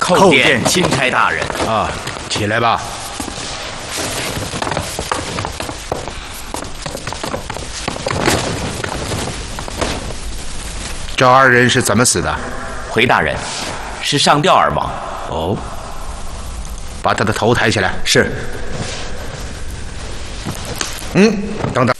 叩见钦差大人。 啊，起来吧。这二人是怎么死的？ 回大人，是上吊而亡。 哦，把他的头抬起来。 是。 等等。